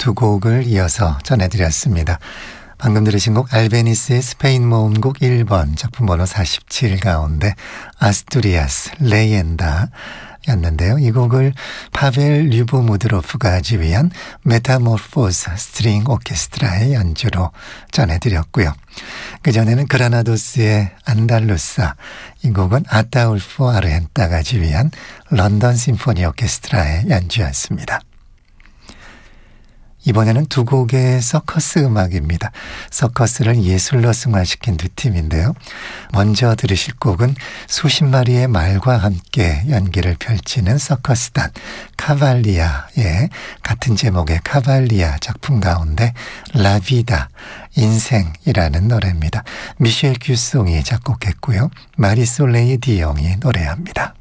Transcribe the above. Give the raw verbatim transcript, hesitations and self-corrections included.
두 곡을 이어서 전해드렸습니다. 방금 들으신 곡 알베니스의 스페인 모음곡 일 번 작품 번호 사십칠 가운데 아스투리아스 레옌다 였는데요. 이 곡을 파벨 류보무드로프가 지휘한 메타모르포스 스트링 오케스트라의 연주로 전해드렸고요. 그전에는 그라나도스의 안달루사, 이 곡은 아타울포 아르헨타가 지휘한 런던 심포니 오케스트라의 연주였습니다. 이번에는 두 곡의 서커스 음악입니다. 서커스를 예술로 승화시킨 두 팀인데요. 먼저 들으실 곡은 수십 마리의 말과 함께 연기를 펼치는 서커스단 카발리아의 같은 제목의 카발리아 작품 가운데 라비다, 인생이라는 노래입니다. 미셸 규송이 작곡했고요. 마리솔레이 디옹이 노래합니다.